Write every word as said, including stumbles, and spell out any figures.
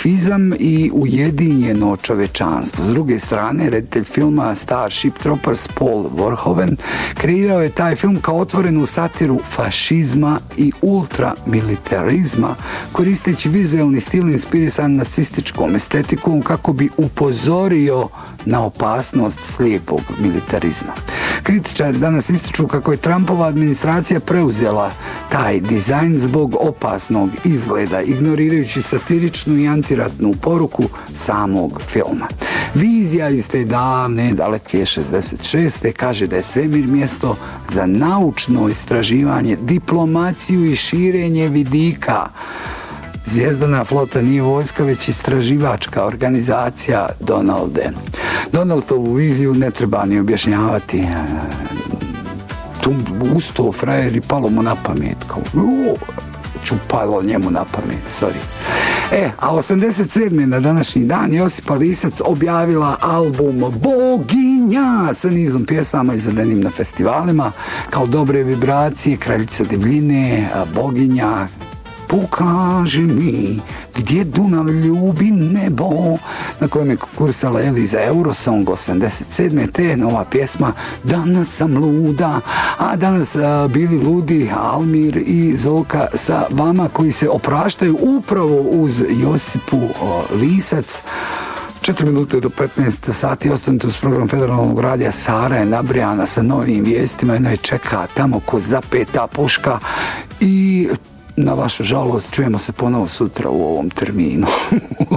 pacifizam i ujedinjeno čovečanstvo. S druge strane, reditelj filma Starship Troopers Paul Verhoeven kreirao je taj film kao otvorenu satiru fašizma i ultramilitarizma, koristeći vizualni stil inspirisan nacističkom estetikom kako bi upozorio na opasnost slijepog militarizma. Kritičari danas ističu kako je Trumpova administracija preuzela taj dizajn zbog opasnog izgleda, ignorirajući satiričnu i antiratnu poruku samog filma. Vizija iz te davne, daleke šezdeset šeste kaže da je svemir mjesto za naučno istraživanje, diplomaciju i širenje vidika. Zvijezdana flota nije vojska, već istraživačka organizacija, Donalde. Donaldovu viziju ne treba ni objašnjavati. Tu usto frajer i palo mu na pamet. Kao, čupalo njemu na pamet, sorry. E, a osamdeset sedme na današnji dan Josipa Lisac objavila album Boginja sa nizom pjesama izvedenim na festivalima kao Dobre vibracije, Kraljica divljine, Boginja, Pokaži mi gdje Dunav ljubi nebo, na kojem je konkursala Eli za Eurosong osamdeset sedme te nova pjesma Danas sam luda, a danas a, bili ludi Almir i Zoka sa vama koji se opraštaju upravo uz Josipu o, Lisac. četiri minute do petnaest sati ostanite uz program Federalnog radija. Sara je nabrijana sa novim vijestima, jedno je čeka tamo ko zapeta puška i na vašu žalost čujemo se ponovo sutra u ovom terminu.